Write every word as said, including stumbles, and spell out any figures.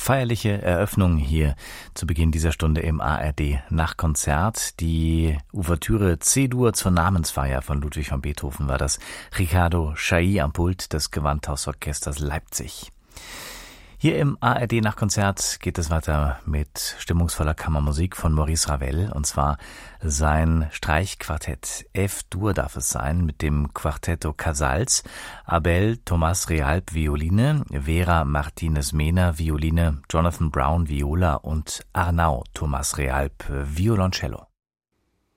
feierliche Eröffnung hier zu Beginn dieser Stunde im A R D Nachtkonzert. Die Ouvertüre C-Dur zur Namensfeier von Ludwig van Beethoven war das. Riccardo Chailly am Pult des Gewandhausorchesters Leipzig. Hier im A R D Nachtkonzert geht es weiter mit stimmungsvoller Kammermusik von Maurice Ravel, und zwar sein Streichquartett F-Dur darf es sein, mit dem Quartetto Casals, Abel Thomas Realp Violine, Vera Martinez Mena Violine, Jonathan Brown Viola und Arnau Thomas Realp Violoncello.